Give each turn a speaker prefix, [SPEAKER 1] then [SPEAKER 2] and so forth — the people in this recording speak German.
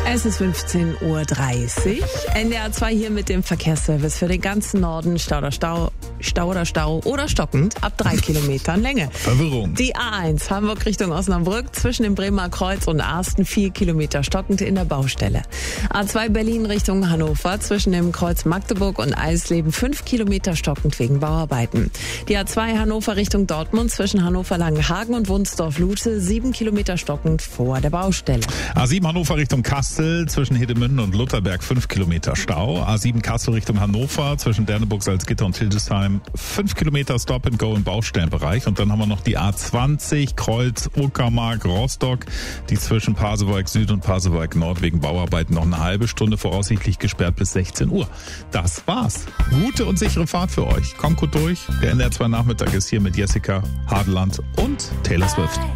[SPEAKER 1] Es ist 15:30 Uhr. NDR 2 hier mit dem Verkehrsservice für den ganzen Norden. Stau oder stockend ab 3 Kilometern Länge.
[SPEAKER 2] Verwirrung.
[SPEAKER 1] Die A1 Hamburg Richtung Osnabrück zwischen dem Bremer Kreuz und Asten 4 Kilometer stockend in der Baustelle. A2 Berlin Richtung Hannover zwischen dem Kreuz Magdeburg und Eisleben 5 Kilometer stockend wegen Bauarbeiten. Die A2 Hannover Richtung Dortmund zwischen Hannover-Langenhagen und Wunsdorf-Lute 7 Kilometer stockend vor der Baustelle.
[SPEAKER 2] A7 Hannover Richtung Kassel zwischen Hedemünden und Lutherberg 5 Kilometer Stau. A7 Kassel Richtung Hannover zwischen Derneburg, Salzgitter und Hildesheim 5 Kilometer Stop-and-Go im Baustellenbereich. Und dann haben wir noch die A20 Kreuz Uckermark Rostock, die zwischen Pasewalk Süd und Pasewalk Nord wegen Bauarbeiten noch eine halbe Stunde voraussichtlich gesperrt bis 16 Uhr. Das war's. Gute und sichere Fahrt für euch. Kommt gut durch. Der NDR 2 Nachmittag ist hier mit Jessica Hadeland und Taylor Swift.